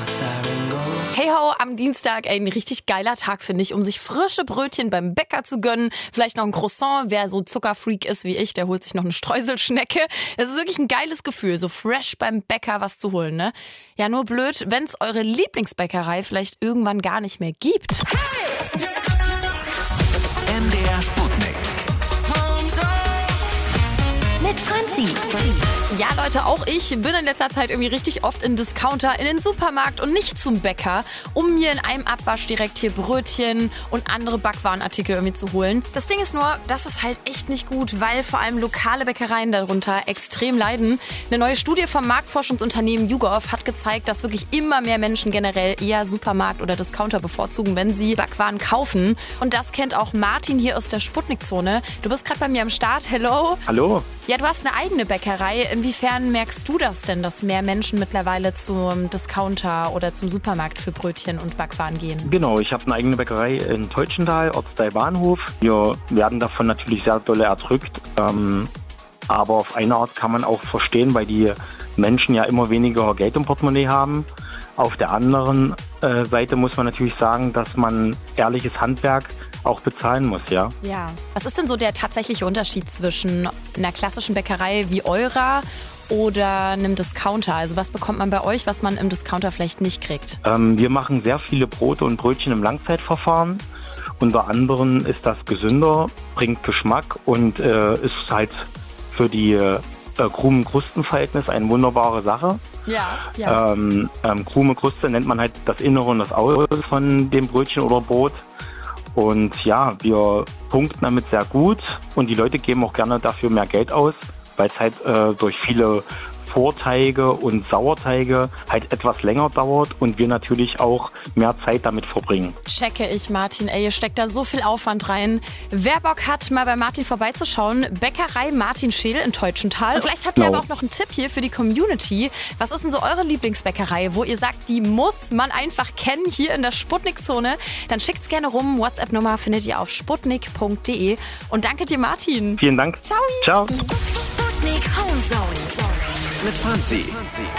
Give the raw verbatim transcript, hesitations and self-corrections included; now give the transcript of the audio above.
Hey ho, am Dienstag ein richtig geiler Tag, finde ich, um sich frische Brötchen beim Bäcker zu gönnen. Vielleicht noch ein Croissant. Wer so Zuckerfreak ist wie ich, der holt sich noch eine Streuselschnecke. Es ist wirklich ein geiles Gefühl, so fresh beim Bäcker was zu holen, ne? Ja, nur blöd, wenn es eure Lieblingsbäckerei vielleicht irgendwann gar nicht mehr gibt. M D R Sputnik. Mit Franzi. Ja, Leute, auch ich bin in letzter Zeit irgendwie richtig oft in Discounter, in den Supermarkt und nicht zum Bäcker, um mir in einem Abwasch direkt hier Brötchen und andere Backwarenartikel irgendwie zu holen. Das Ding ist nur, das ist halt echt nicht gut, weil vor allem lokale Bäckereien darunter extrem leiden. Eine neue Studie vom Marktforschungsunternehmen YouGov hat gezeigt, dass wirklich immer mehr Menschen generell eher Supermarkt oder Discounter bevorzugen, wenn sie Backwaren kaufen. Und das kennt auch Martin hier aus der Sputnik-Zone. Du bist gerade bei mir am Start. Hello. Hallo. Ja, du hast eine eigene Bäckerei. Inwiefern merkst du das denn, dass mehr Menschen mittlerweile zum Discounter oder zum Supermarkt für Brötchen und Backwaren gehen? Genau, ich habe eine eigene Bäckerei in Teutschenthal, Ortsteil Bahnhof. Wir werden davon natürlich sehr doll erdrückt. Ähm, aber auf eine Art kann man auch verstehen, weil die Menschen ja immer weniger Geld im Portemonnaie haben. Auf der anderen äh, Seite muss man natürlich sagen, dass man ehrliches Handwerk auch bezahlen muss, ja. Ja. Was ist denn so der tatsächliche Unterschied zwischen einer klassischen Bäckerei wie eurer oder einem Discounter? Also was bekommt man bei euch, was man im Discounter vielleicht nicht kriegt? Ähm, wir machen sehr viele Brote und Brötchen im Langzeitverfahren. Unter anderem ist das gesünder, bringt Geschmack und äh, ist halt für die äh, Krumen-Krusten-Verhältnis eine wunderbare Sache. Ja, ja. Ähm, ähm, Krume Kruste nennt man halt das Innere und das Außere von dem Brötchen oder Brot. Und ja, wir punkten damit sehr gut und die Leute geben auch gerne dafür mehr Geld aus, weil es halt äh, durch viele Vorteige und Sauerteige halt etwas länger dauert und wir natürlich auch mehr Zeit damit verbringen. Checke ich, Martin. Ey, ihr steckt da so viel Aufwand rein. Wer Bock hat, mal bei Martin vorbeizuschauen, Bäckerei Martin Scheel in Teutschenthal. Und vielleicht habt ihr Genau. aber auch noch einen Tipp hier für die Community. Was ist denn so eure Lieblingsbäckerei, wo ihr sagt, die muss man einfach kennen hier in der Sputnik-Zone? Dann schickt's gerne rum. WhatsApp-Nummer findet ihr auf sputnik punkt de. Und danke dir, Martin. Vielen Dank. Ciao. Ciao. Sputnik Home Zone. Mit Franzi.